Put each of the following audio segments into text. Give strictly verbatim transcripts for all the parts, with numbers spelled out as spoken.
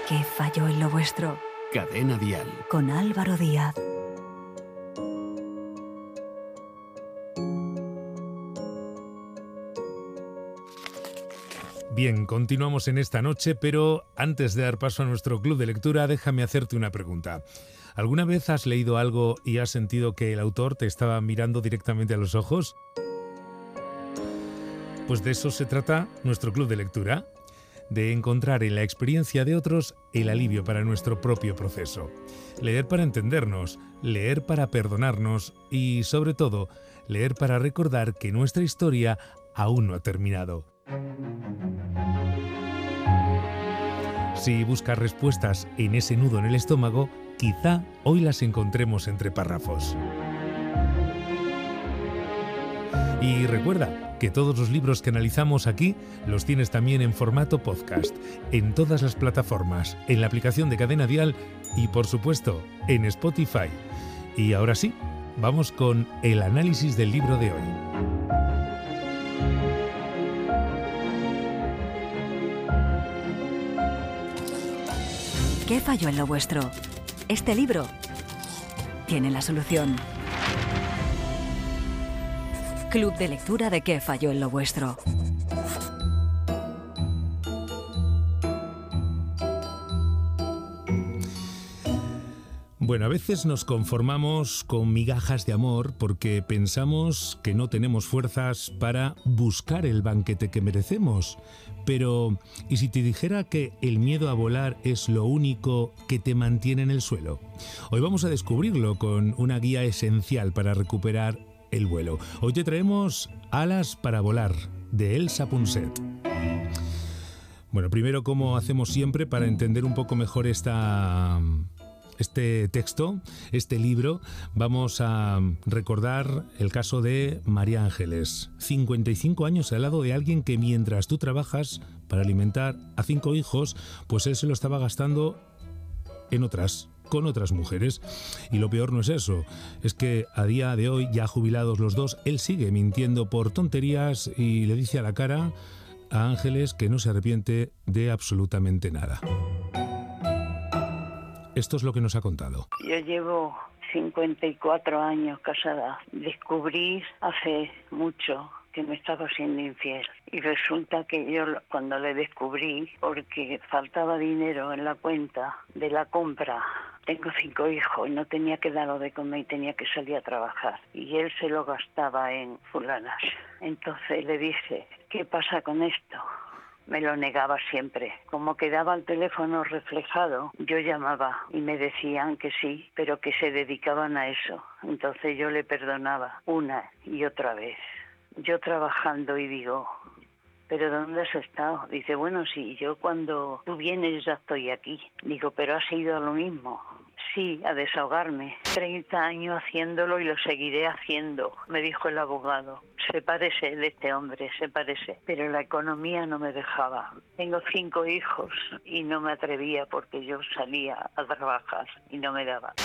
¿Qué falló en lo vuestro? Cadena Dial. Con Álvaro Díaz. Bien, continuamos en esta noche, pero antes de dar paso a nuestro club de lectura, déjame hacerte una pregunta. ¿Alguna vez has leído algo y has sentido que el autor te estaba mirando directamente a los ojos? Pues de eso se trata nuestro club de lectura, de encontrar en la experiencia de otros el alivio para nuestro propio proceso. Leer para entendernos, leer para perdonarnos y, sobre todo, leer para recordar que nuestra historia aún no ha terminado. Si buscas respuestas en ese nudo en el estómago, quizá hoy las encontremos entre párrafos. Y recuerda que todos los libros que analizamos aquí los tienes también en formato podcast, en todas las plataformas, en la aplicación de Cadena Dial y, por supuesto, en Spotify. Y ahora sí, vamos con el análisis del libro de hoy. ¿Qué falló en lo vuestro? Este libro tiene la solución. Club de lectura de ¿Qué falló en lo vuestro? Bueno, a veces nos conformamos con migajas de amor porque pensamos que no tenemos fuerzas para buscar el banquete que merecemos. Pero, ¿y si te dijera que el miedo a volar es lo único que te mantiene en el suelo? Hoy vamos a descubrirlo con una guía esencial para recuperar el vuelo. Hoy te traemos Alas para volar, de Elsa Punset. Bueno, primero, como hacemos siempre, para entender un poco mejor esta... Este texto, este libro, vamos a recordar el caso de María Ángeles, cincuenta y cinco años al lado de alguien que mientras tú trabajas para alimentar a cinco hijos, pues él se lo estaba gastando en otras, con otras mujeres. Y lo peor no es eso, es que a día de hoy, ya jubilados los dos, él sigue mintiendo por tonterías y le dice a la cara a Ángeles que no se arrepiente de absolutamente nada. Esto es lo que nos ha contado. Yo llevo cincuenta y cuatro años casada. Descubrí hace mucho que me estaba siendo infiel. Y resulta que yo cuando le descubrí, porque faltaba dinero en la cuenta de la compra, tengo cinco hijos y no tenía que darlo de comer y tenía que salir a trabajar. Y él se lo gastaba en fulanas. Entonces le dije, ¿qué pasa con esto? Me lo negaba siempre. Como quedaba el teléfono reflejado, yo llamaba y me decían que sí, pero que se dedicaban a eso. Entonces yo le perdonaba una y otra vez. Yo trabajando y digo, ¿pero dónde has estado? Dice, bueno, sí, yo cuando tú vienes ya estoy aquí. Digo, pero ha sido lo mismo. Sí, a desahogarme. treinta años haciéndolo y lo seguiré haciendo, me dijo el abogado. Sepárese de este hombre, sepárese. Pero la economía no me dejaba. Tengo cinco hijos y no me atrevía porque yo salía a trabajar y no me daba.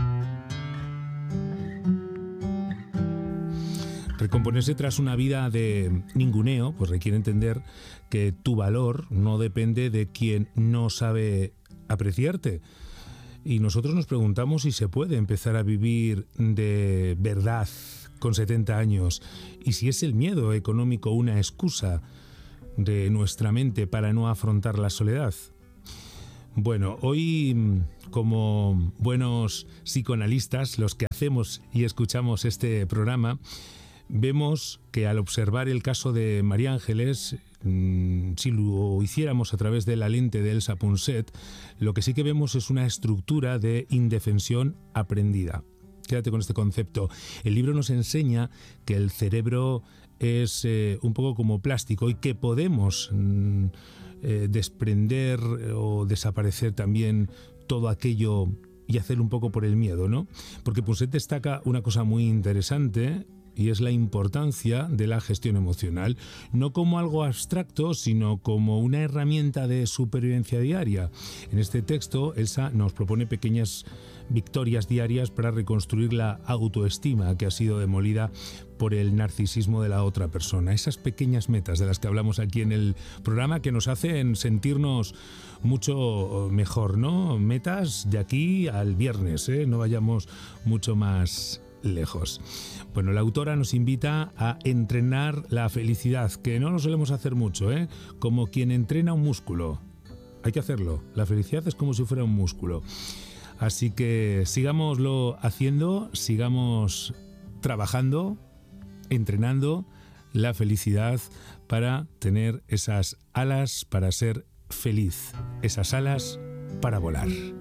Recomponerse tras una vida de ninguneo, pues requiere entender que tu valor no depende de quien no sabe apreciarte. Y nosotros nos preguntamos si se puede empezar a vivir de verdad con setenta años y si es el miedo económico una excusa de nuestra mente para no afrontar la soledad. Bueno, hoy, como buenos psicoanalistas, los que hacemos y escuchamos este programa, vemos que al observar el caso de María Ángeles, si lo hiciéramos a través de la lente de Elsa Punset, lo que sí que vemos es una estructura de indefensión aprendida. Quédate con este concepto. El libro nos enseña que el cerebro es eh, un poco como plástico y que podemos mm, eh, desprender o desaparecer también todo aquello y hacer un poco por el miedo, ¿no? Porque Punset destaca una cosa muy interesante y es la importancia de la gestión emocional, no como algo abstracto, sino como una herramienta de supervivencia diaria. En este texto, Elsa nos propone pequeñas victorias diarias para reconstruir la autoestima que ha sido demolida por el narcisismo de la otra persona. Esas pequeñas metas de las que hablamos aquí en el programa que nos hacen sentirnos mucho mejor, ¿no? Metas de aquí al viernes, ¿eh? No vayamos mucho más lejos. Bueno, la autora nos invita a entrenar la felicidad, que no lo solemos hacer mucho, ¿eh? Como quien entrena un músculo. Hay que hacerlo. La felicidad es como si fuera un músculo. Así que sigámoslo haciendo, sigamos trabajando, entrenando la felicidad para tener esas alas para ser feliz, esas alas para volar.